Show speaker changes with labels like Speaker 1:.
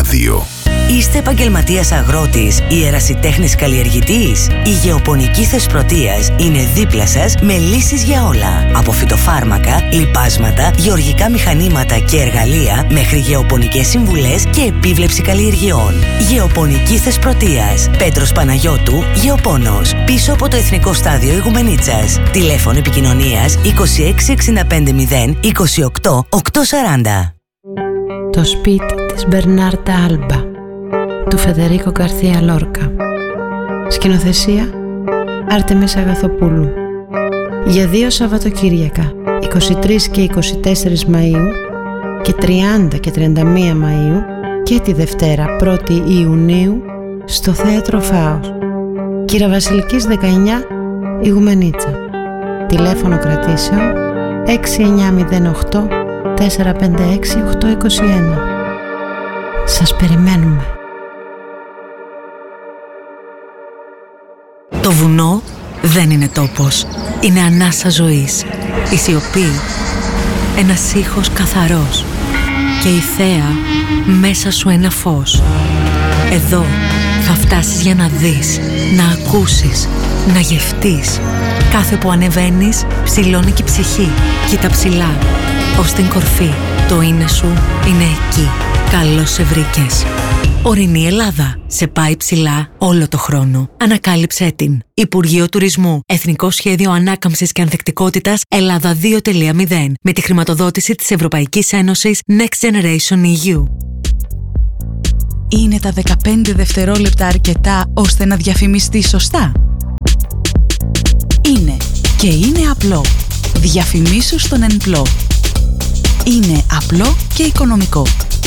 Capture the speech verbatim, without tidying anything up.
Speaker 1: ράδιο.
Speaker 2: Είστε επαγγελματίας αγρότης ή ερασιτέχνης καλλιεργητής? Η Γεωπονική Θεσπρωτείας είναι δίπλα σας με λύσεις για όλα. Από φυτοφάρμακα, λιπάσματα, γεωργικά μηχανήματα και εργαλεία μέχρι γεωπονικές συμβουλές και επίβλεψη καλλιεργειών. Γεωπονική Θεσπρωτείας. Πέτρος Παναγιώτου, Γεωπόνος. Πίσω από το Εθνικό Στάδιο Ηγουμενίτσας. Τηλέφωνο επικοινωνίας είκοσι έξι εξήντα πέντε μηδέν είκοσι οκτώ οκτακόσια σαράντα.
Speaker 3: Το σπίτι της Μπερνάρντα Άλμπα του Φεδερίκο Γκαρθία Λόρκα. Σκηνοθεσία Άρτεμις Αγαθοπούλου. Για δύο Σαββατοκύριακα, είκοσι τρεις και είκοσι τέσσερις Μαΐου και τριάντα και τριάντα μία Μαΐου, και τη Δευτέρα πρώτη Ιουνίου στο Θέατρο Φάος, Κυραβασιλικής δεκαεννιά, Ηγουμενίτσα. Τηλέφωνο κρατήσεων έξι εννιά μηδέν οκτώ τέσσερα πέντε έξι οκτώ είκοσι ένα. Σας περιμένουμε.
Speaker 4: Το βουνό δεν είναι τόπος, είναι ανάσα ζωής. Η σιωπή, ένας ήχος καθαρός, και η θέα μέσα σου ένα φως. Εδώ θα φτάσεις για να δεις, να ακούσεις, να γευτείς. Κάθε που ανεβαίνεις ψηλώνει και η ψυχή. Κοίτα ψηλά, ως την κορφή. Το είναι σου είναι εκεί. Καλώς σε βρήκες. Ορεινή Ελλάδα. Σε πάει ψηλά όλο το χρόνο. Ανακάλυψέ την. Υπουργείο Τουρισμού. Εθνικό Σχέδιο Ανάκαμψης και Ανθεκτικότητας Ελλάδα δύο τελεία μηδέν. Με τη χρηματοδότηση της Ευρωπαϊκής Ένωσης Next Generation ι γιου.
Speaker 5: Είναι τα δεκαπέντε δευτερόλεπτα αρκετά ώστε να διαφημιστεί σωστά? Είναι και είναι απλό. Διαφημίσου στον Ενπλό. Είναι απλό και οικονομικό.